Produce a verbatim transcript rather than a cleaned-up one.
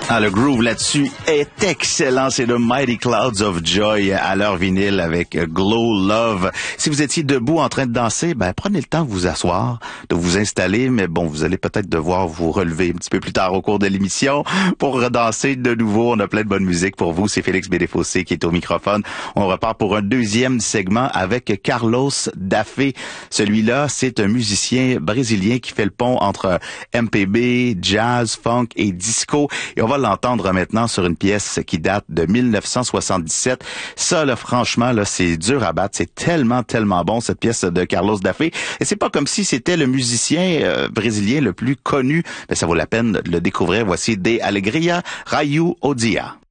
Ah, le groove là-dessus est excellent. C'est le Mighty Clouds of Joy à leur vinyle avec Glow Love. Si vous étiez debout en train de danser, ben prenez le temps de vous asseoir, de vous installer, mais bon, vous allez peut-être devoir vous relever un petit peu plus tard au cours de l'émission pour redanser de nouveau. On a plein de bonne musique pour vous. C'est Félix Bédéfossé qui est au microphone. On repart pour un deuxième segment avec Carlos Daffé. Celui-là, c'est un musicien brésilien qui fait le pont entre M P B, jazz, funk et disco. Et on va l'entendre maintenant sur une pièce qui date de mille neuf cent soixante-dix-sept. Ça, là, franchement, là, c'est dur à battre. C'est tellement, tellement bon, cette pièce de Carlos Daffé. Et c'est pas comme si c'était le musicien euh, brésilien le plus connu. Mais ça vaut la peine de le découvrir. Voici De Alegria, Raio o Dia.